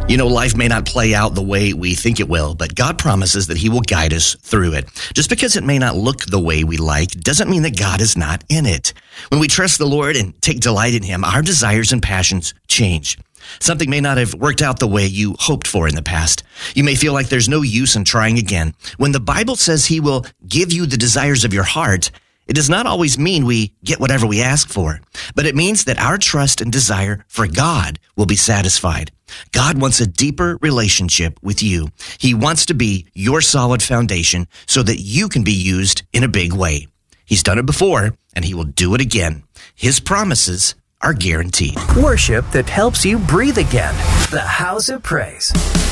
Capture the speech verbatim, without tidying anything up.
You know, life may not play out the way we think it will, but God promises that He will guide us through it. Just because it may not look the way we like doesn't mean that God is not in it. When we trust the Lord and take delight in Him, our desires and passions change. Something may not have worked out the way you hoped for in the past. You may feel like there's no use in trying again. When the Bible says He will give you the desires of your heart, it does not always mean we get whatever we ask for, but it means that our trust and desire for God will be satisfied. God wants a deeper relationship with you. He wants to be your solid foundation so that you can be used in a big way. He's done it before, and He will do it again. His promises are guaranteed. Worship that helps you breathe again. The House of Praise.